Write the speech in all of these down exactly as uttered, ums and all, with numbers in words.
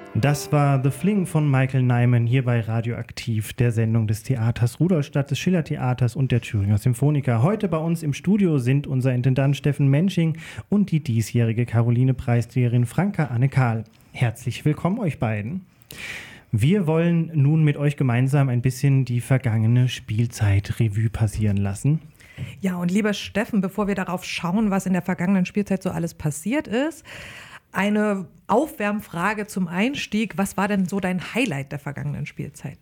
Das war The Fling von Michael Nyman hier bei Radioaktiv, der Sendung des Theaters Rudolstadt, des Schillertheaters und der Thüringer Symphoniker. Heute bei uns im Studio sind unser Intendant Steffen Mensching und die diesjährige Caroline-Preisträgerin Franka Anne Kahl. Herzlich willkommen euch beiden. Wir wollen nun mit euch gemeinsam ein bisschen die vergangene Spielzeit Revue passieren lassen. Ja, und lieber Steffen, bevor wir darauf schauen, was in der vergangenen Spielzeit so alles passiert ist, eine Aufwärmfrage zum Einstieg. Was war denn so dein Highlight der vergangenen Spielzeit?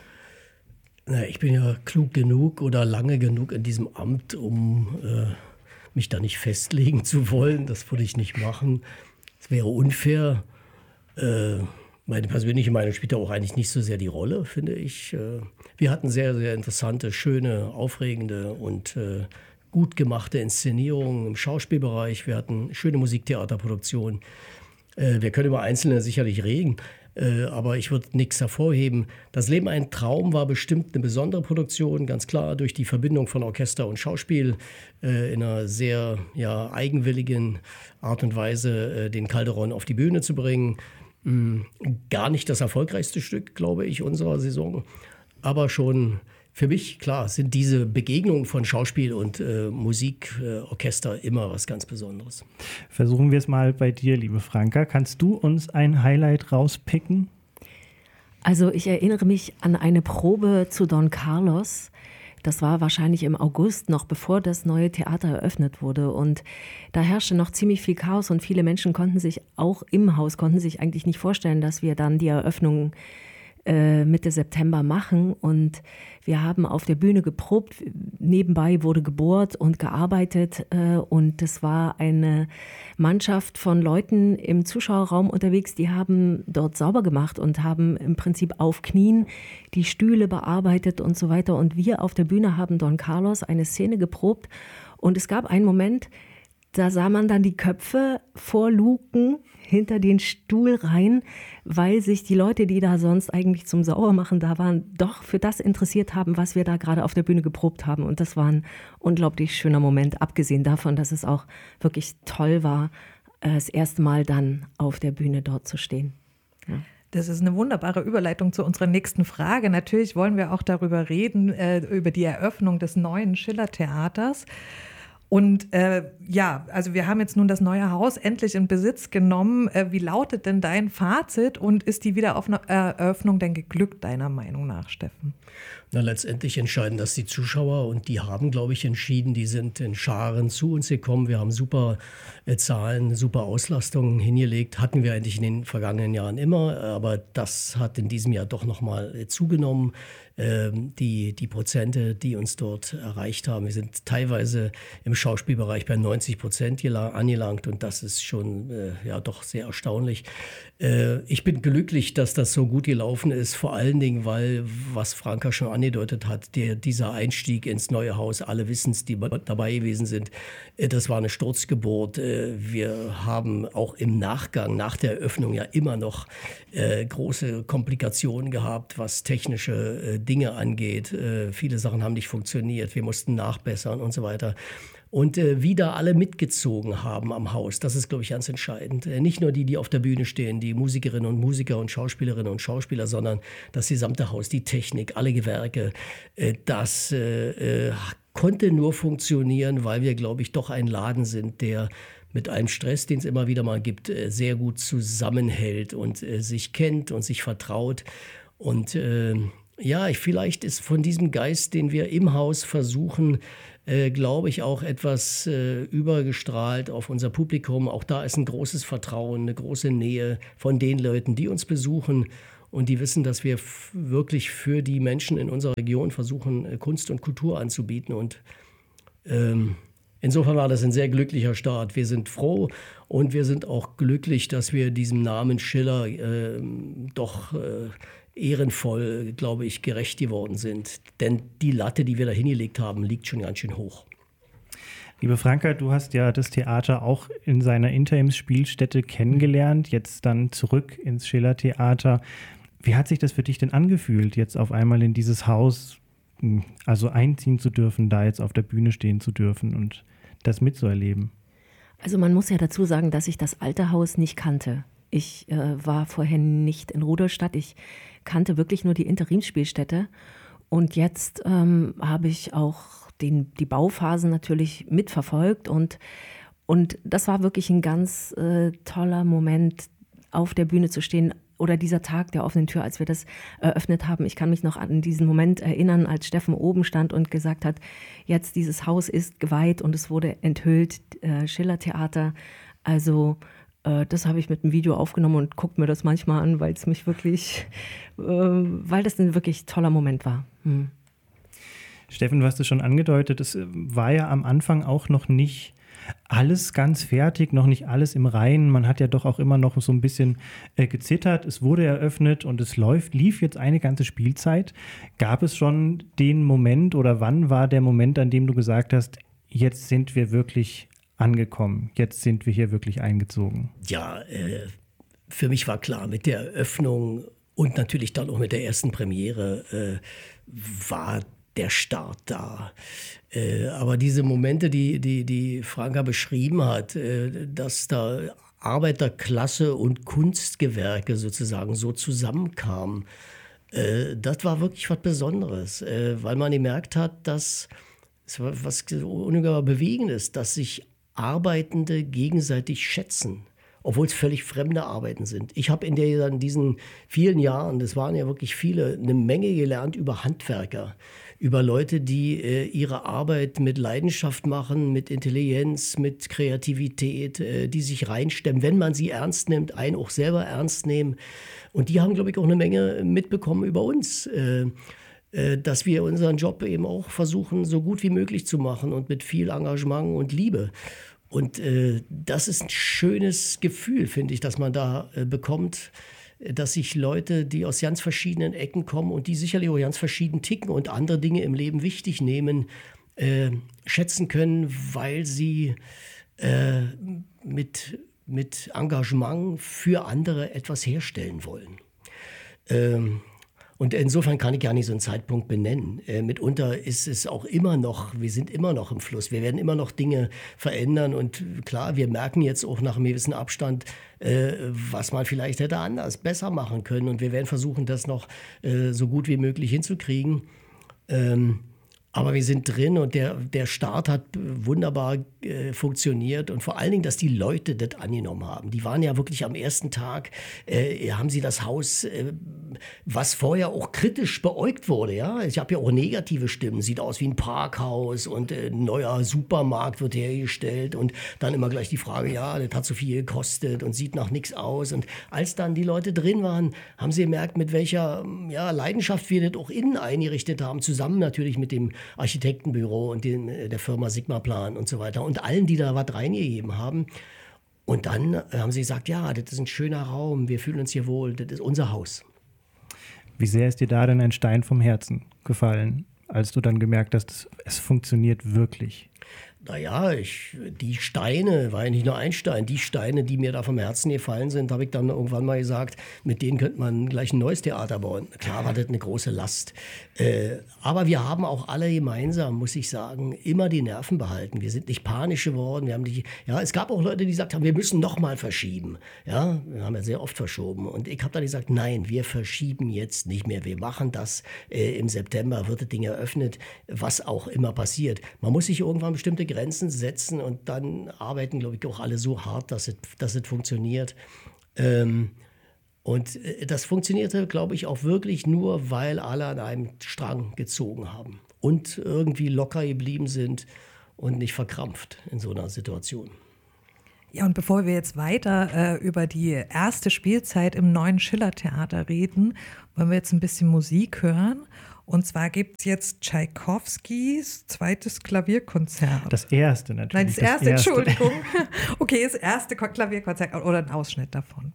Na, ich bin ja klug genug oder lange genug in diesem Amt, um äh, mich da nicht festlegen zu wollen. Das würde ich nicht machen. Es wäre unfair. Äh, meine persönliche Meinung spielt da auch eigentlich nicht so sehr die Rolle, finde ich. Äh, wir hatten sehr, sehr interessante, schöne, aufregende und äh, gut gemachte Inszenierungen im Schauspielbereich. Wir hatten schöne Musiktheaterproduktionen. Äh, wir können über einzelne sicherlich reden, äh, aber ich würde nichts hervorheben. Das Leben ein Traum war bestimmt eine besondere Produktion, ganz klar durch die Verbindung von Orchester und Schauspiel äh, in einer sehr ja, eigenwilligen Art und Weise, äh, den Calderon auf die Bühne zu bringen. Mhm. Gar nicht das erfolgreichste Stück, glaube ich, unserer Saison, aber schon für mich, klar, sind diese Begegnungen von Schauspiel und äh, Musikorchester äh, immer was ganz Besonderes. Versuchen wir es mal bei dir, liebe Franka. Kannst du uns ein Highlight rauspicken? Also ich erinnere mich an eine Probe zu Don Carlos. Das war wahrscheinlich im August, noch bevor das neue Theater eröffnet wurde. Und da herrschte noch ziemlich viel Chaos und viele Menschen konnten sich auch im Haus, konnten sich eigentlich nicht vorstellen, dass wir dann die Eröffnung Mitte September machen, und wir haben auf der Bühne geprobt, nebenbei wurde gebohrt und gearbeitet, und es war eine Mannschaft von Leuten im Zuschauerraum unterwegs, die haben dort sauber gemacht und haben im Prinzip auf Knien die Stühle bearbeitet und so weiter, und wir auf der Bühne haben Don Carlos eine Szene geprobt, und es gab einen Moment, da sah man dann die Köpfe vor Luken hinter den Stuhl rein, weil sich die Leute, die da sonst eigentlich zum Saubermachen da waren, doch für das interessiert haben, was wir da gerade auf der Bühne geprobt haben. Und das war ein unglaublich schöner Moment, abgesehen davon, dass es auch wirklich toll war, das erste Mal dann auf der Bühne dort zu stehen. Ja. Das ist eine wunderbare Überleitung zu unserer nächsten Frage. Natürlich wollen wir auch darüber reden, äh, über die Eröffnung des neuen Schillertheaters. Und äh, ja, also wir haben jetzt nun das neue Haus endlich in Besitz genommen. Äh, wie lautet denn dein Fazit und ist die Wiedereröffnung denn geglückt, deiner Meinung nach, Steffen? Na, letztendlich entscheiden das die Zuschauer, und die haben, glaube ich, entschieden, die sind in Scharen zu uns gekommen. Wir haben super äh, Zahlen, super Auslastungen hingelegt. Hatten wir eigentlich in den vergangenen Jahren immer, aber das hat in diesem Jahr doch nochmal äh, zugenommen. Ähm, die, die Prozente, die uns dort erreicht haben. Wir sind teilweise im Schauspielbereich bei neunzig Prozent angelangt, und das ist schon äh, ja, doch sehr erstaunlich. Äh, ich bin glücklich, dass das so gut gelaufen ist, vor allen Dingen, weil, was Franka schon angedeutet hat, der, dieser Einstieg ins neue Haus, alle wissen es, die dabei gewesen sind, äh, das war eine Sturzgeburt. Äh, wir haben auch im Nachgang, nach der Eröffnung ja immer noch äh, große Komplikationen gehabt, was technische äh, Dinge angeht. Äh, viele Sachen haben nicht funktioniert, wir mussten nachbessern und so weiter. Und äh, wie da alle mitgezogen haben am Haus, das ist, glaube ich, ganz entscheidend. Äh, nicht nur die, die auf der Bühne stehen, die Musikerinnen und Musiker und Schauspielerinnen und Schauspieler, sondern das gesamte Haus, die Technik, alle Gewerke, äh, das äh, äh, konnte nur funktionieren, weil wir, glaube ich, doch ein Laden sind, der mit einem Stress, den es immer wieder mal gibt, äh, sehr gut zusammenhält und äh, sich kennt und sich vertraut. Und äh, ja, ich, vielleicht ist von diesem Geist, den wir im Haus versuchen, äh, glaube ich, auch etwas äh, übergestrahlt auf unser Publikum. Auch da ist ein großes Vertrauen, eine große Nähe von den Leuten, die uns besuchen und die wissen, dass wir f- wirklich für die Menschen in unserer Region versuchen, äh, Kunst und Kultur anzubieten. Und ähm, insofern war das ein sehr glücklicher Start. Wir sind froh und wir sind auch glücklich, dass wir diesem Namen Schiller äh, doch äh, ehrenvoll, glaube ich, gerecht geworden sind. Denn die Latte, die wir da hingelegt haben, liegt schon ganz schön hoch. Liebe Franka, du hast ja das Theater auch in seiner Interimsspielstätte kennengelernt, jetzt dann zurück ins Schillertheater. Wie hat sich das für dich denn angefühlt, jetzt auf einmal in dieses Haus, also einziehen zu dürfen, da jetzt auf der Bühne stehen zu dürfen und das mitzuerleben? Also man muss ja dazu sagen, dass ich das alte Haus nicht kannte. Ich äh, war vorher nicht in Rudolstadt. Ich kannte wirklich nur die Interimsspielstätte. Und jetzt ähm, habe ich auch den, die Bauphasen natürlich mitverfolgt. Und, und das war wirklich ein ganz äh, toller Moment, auf der Bühne zu stehen. Oder dieser Tag der offenen Tür, als wir das eröffnet haben. Ich kann mich noch an diesen Moment erinnern, als Steffen oben stand und gesagt hat, jetzt dieses Haus ist geweiht und es wurde enthüllt, äh, Schillertheater. Also äh, das habe ich mit einem Video aufgenommen und gucke mir das manchmal an, weil es mich wirklich, äh, weil das ein wirklich toller Moment war. Hm. Steffen, du hast es schon angedeutet, es war ja am Anfang auch noch nicht alles ganz fertig, noch nicht alles im Reinen. Man hat ja doch auch immer noch so ein bisschen äh, gezittert. Es wurde eröffnet und es läuft, lief jetzt eine ganze Spielzeit. Gab es schon den Moment oder wann war der Moment, an dem du gesagt hast, jetzt sind wir wirklich angekommen, jetzt sind wir hier wirklich eingezogen? Ja, äh, für mich war klar, mit der Eröffnung und natürlich dann auch mit der ersten Premiere äh, war der Start da. Äh, aber diese Momente, die, die, die Franka beschrieben hat, äh, dass da Arbeiterklasse und Kunstgewerke sozusagen so zusammenkamen, äh, das war wirklich was Besonderes, äh, weil man gemerkt hat, dass es war was ungeheuer Bewegendes, dass sich Arbeitende gegenseitig schätzen, obwohl es völlig fremde Arbeiten sind. Ich habe in, in diesen vielen Jahren, das waren ja wirklich viele, eine Menge gelernt über Handwerker, über Leute, die äh, ihre Arbeit mit Leidenschaft machen, mit Intelligenz, mit Kreativität, äh, die sich reinstemmen, wenn man sie ernst nimmt, einen auch selber ernst nehmen. Und die haben, glaube ich, auch eine Menge mitbekommen über uns, äh, äh, dass wir unseren Job eben auch versuchen, so gut wie möglich zu machen und mit viel Engagement und Liebe. Und äh, das ist ein schönes Gefühl, finde ich, dass man da äh, bekommt, dass sich Leute, die aus ganz verschiedenen Ecken kommen und die sicherlich auch ganz verschieden ticken und andere Dinge im Leben wichtig nehmen, äh, schätzen können, weil sie äh, mit, mit Engagement für andere etwas herstellen wollen. Ähm, Und insofern kann ich gar nicht so einen Zeitpunkt benennen. Äh, mitunter ist es auch immer noch, wir sind immer noch im Fluss. Wir werden immer noch Dinge verändern. Und klar, wir merken jetzt auch nach einem gewissen Abstand, äh, was man vielleicht hätte anders, besser machen können. Und wir werden versuchen, das noch äh, so gut wie möglich hinzukriegen. Ähm, Aber wir sind drin und der, der Start hat wunderbar äh, funktioniert und vor allen Dingen, dass die Leute das angenommen haben. Die waren ja wirklich am ersten Tag, äh, haben sie das Haus, äh, was vorher auch kritisch beäugt wurde. Ja? Ich habe ja auch negative Stimmen, sieht aus wie ein Parkhaus und äh, ein neuer Supermarkt wird hergestellt und dann immer gleich die Frage, ja, das hat so viel gekostet und sieht nach nichts aus. Und als dann die Leute drin waren, haben sie gemerkt, mit welcher ja, Leidenschaft wir das auch innen eingerichtet haben, zusammen natürlich mit dem Architektenbüro und den, der Firma Sigmaplan und so weiter und allen, die da was reingegeben haben. Und dann haben sie gesagt, ja, das ist ein schöner Raum, wir fühlen uns hier wohl, das ist unser Haus. Wie sehr ist dir da denn ein Stein vom Herzen gefallen, als du dann gemerkt hast, es funktioniert wirklich? Naja, ich, die Steine, war ja nicht nur ein Stein, die Steine, die mir da vom Herzen gefallen sind, habe ich dann irgendwann mal gesagt, mit denen könnte man gleich ein neues Theater bauen. Klar war das eine große Last. Äh, aber wir haben auch alle gemeinsam, muss ich sagen, immer die Nerven behalten. Wir sind nicht panisch geworden. Wir haben die, ja, es gab auch Leute, die gesagt haben, wir müssen noch mal verschieben. Ja, wir haben ja sehr oft verschoben. Und ich habe dann gesagt, nein, wir verschieben jetzt nicht mehr. Wir machen das. Äh, im September wird das Ding eröffnet, was auch immer passiert. Man muss sich irgendwann bestimmte Grenzen setzen und dann arbeiten, glaube ich, auch alle so hart, dass es, dass es funktioniert. Ähm, und das funktionierte, glaube ich, auch wirklich nur, weil alle an einem Strang gezogen haben und irgendwie locker geblieben sind und nicht verkrampft in so einer Situation. Ja, und bevor wir jetzt weiter äh, über die erste Spielzeit im neuen Schillertheater reden, wollen wir jetzt ein bisschen Musik hören. Und zwar gibt es jetzt Tschaikowskis zweites Klavierkonzert. Das erste natürlich. Nein, das, das erste, erste, Entschuldigung. Okay, das erste Klavierkonzert oder ein Ausschnitt davon.